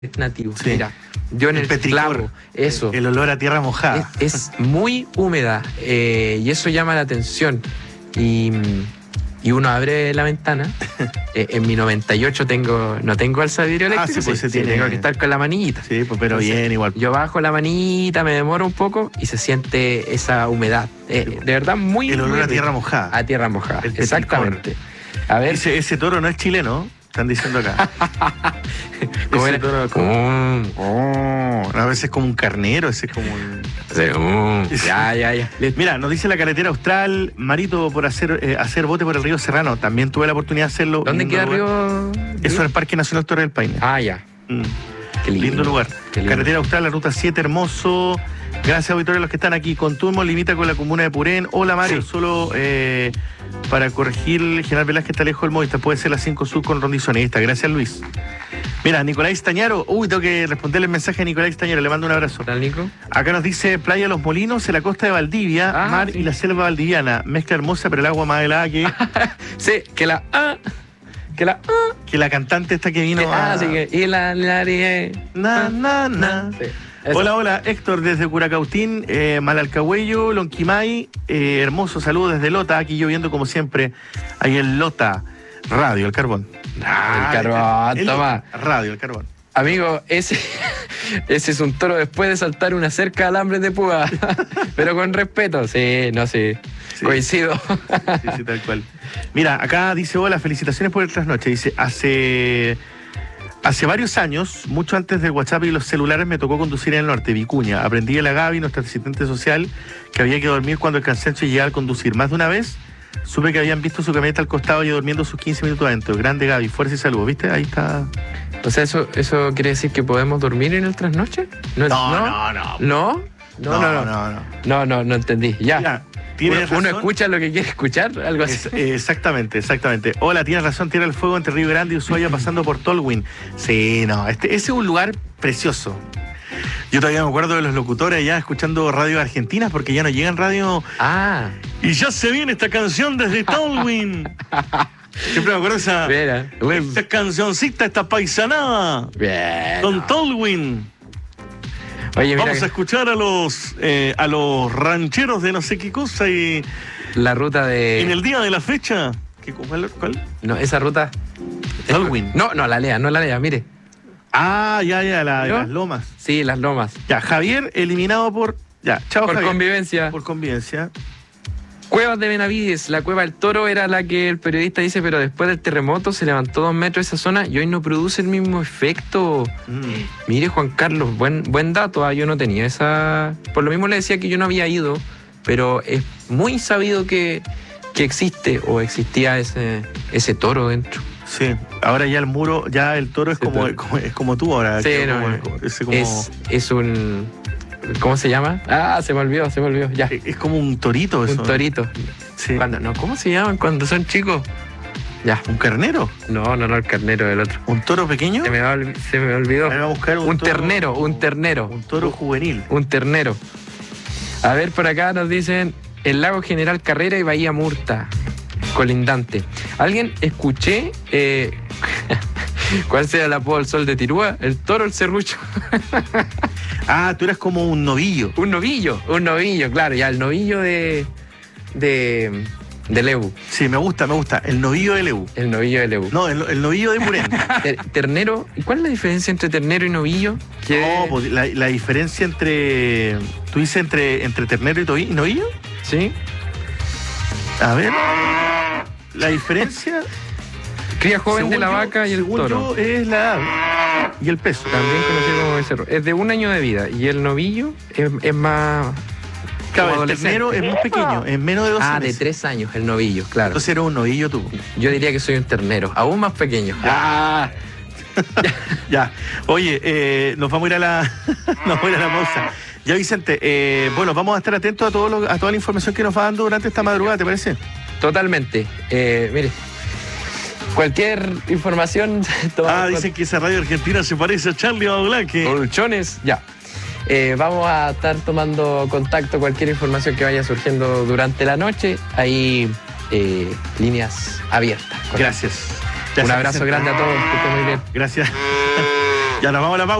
nativo. Sí. Mira, yo en el petricor, clavo, eso. El olor a tierra mojada. Es muy húmeda y eso llama la atención. Y uno abre la ventana. En mi 98 no tengo alzavidrio eléctrico. Sí, pues tengo que estar con la manillita. Sí, pues, pero entonces, bien, igual. Yo bajo la manillita, me demoro un poco y se siente esa humedad. De verdad, muy el olor muy a tierra rico. mojada. A tierra mojada, El exactamente. A ver. Ese toro no es chileno, están diciendo acá. ¿Cómo ese era? toro como... a veces es como un carnero, ese es como un... Ya. Mira, nos dice la carretera austral, Marito, por hacer bote por el río Serrano. También tuve la oportunidad de hacerlo. ¿Dónde queda Río? Eso es el Parque Nacional Torre del Paine. Ah, ya. Qué lindo lugar. Qué lindo. Carretera austral, la ruta 7, hermoso. Gracias, auditores, a los que están aquí. Conturmo limita con la comuna de Purén. Hola, Mario. Sí. Solo para corregir, el General Velázquez está lejos del Movistar. Puede ser la 5 Sur con Rondizonista. Gracias, Luis. Mira, Nicolás Tañaro. Tengo que responderle el mensaje a Nicolás Tañaro. Le mando un abrazo. ¿Tal, Nico? Acá nos dice Playa Los Molinos, en la costa de Valdivia, mar sí. y la selva valdiviana. Mezcla hermosa, pero el agua más helada que... Sí, que la cantante esta que vino sí, y la Sí. Hola, Héctor desde Curacautín, Malalcahuello, Lonquimay, hermoso saludo desde Lota, aquí lloviendo como siempre, ahí en Lota, Radio El Carbón. El carbón, toma. Radio El Carbón. Amigo, ese es un toro después de saltar una cerca de alambres de púa, pero con respeto, sí, coincido. Sí, tal cual. Mira, acá dice, hola, felicitaciones por el trasnoche, dice, Hace varios años, mucho antes del WhatsApp y los celulares, me tocó conducir en el norte, Vicuña. Aprendí de la Gaby, nuestra asistente social, que había que dormir cuando el cansancio llegaba al conducir. Más de una vez supe que habían visto su camioneta al costado y durmiendo sus 15 minutos adentro. Grande Gaby, fuerza y salud, ¿viste? Ahí está. O sea, ¿eso quiere decir que podemos dormir en el trasnoche? No entendí. Ya. Mira, uno escucha lo que quiere escuchar, algo así. Exactamente. Hola, tienes razón, Tierra del Fuego entre Río Grande y Ushuaia pasando por Tolwyn. Sí, ese es un lugar precioso. Yo todavía me acuerdo de los locutores allá escuchando radio argentinas porque ya no llegan radio. Y ya se viene esta canción desde Tolwyn. Siempre me acuerdo esa cancioncita, esta paisanada. Bien. Con Tolwyn. Oye, vamos a escuchar a los rancheros de no sé qué cosa y... La ruta de... En el día de la fecha... ¿Cuál? No, esa ruta... Tolwyn. No la lea, mire. Las lomas. Sí, las lomas. Ya, Javier eliminado por... Ya, chao, por Javier. Por convivencia. Cuevas de Benavides, la Cueva del Toro era la que el periodista dice, pero después del terremoto se levantó 2 metros esa zona y hoy no produce el mismo efecto. Mire, Juan Carlos, buen dato, yo no tenía esa... Por lo mismo le decía que yo no había ido, pero es muy sabido que existe o existía ese toro dentro. Sí, ahora ya el muro, ya el toro es como tú ahora. Sí, es un... ¿Cómo se llama? Se me olvidó, ya. Es como un torito eso. Un torito. Sí. ¿Cómo se llaman cuando son chicos? Ya. ¿Un carnero? No, el carnero del otro. ¿Un toro pequeño? Se me olvidó. Ahí va a buscar un toro, ternero. Un toro juvenil. Un ternero. A ver, por acá nos dicen el lago General Carrera y Bahía Murta, colindante. ¿Alguien escuché? ¿Cuál será el apodo del sol de Tirúa? ¿El toro o el serrucho? Tú eras como un novillo. Un novillo, claro, ya, el novillo de Lebu. Sí, me gusta. El novillo de Lebu. El novillo de Lebu. No, el novillo de Purén. Ternero. ¿Y cuál es la diferencia entre ternero y novillo? No, pues la diferencia entre... ¿Tú dices entre ternero y novillo? Sí. A ver. La diferencia... Cría joven de la vaca y el toro. Es la edad y el peso. También conocido como becerro. Es de 1 año de vida y el novillo es más... Claro, el ternero es más pequeño, es menos de 12 meses. De 3 años el novillo, claro. Entonces eres un novillo tú. Yo diría que soy un ternero, aún más pequeño. Ya. Oye, nos vamos a ir a la pausa. Ya, Vicente, vamos a estar atentos a toda la información que nos va dando durante esta madrugada, ¿te parece? Totalmente. Mire, cualquier información... Dicen que esa radio argentina se parece a Charlie Badulaque. Colchones, ya. Vamos a estar tomando contacto, cualquier información que vaya surgiendo durante la noche. Ahí líneas abiertas. Gracias. Un abrazo grande a todos, que estén muy bien. Gracias. Ya nos vamos a la pausa.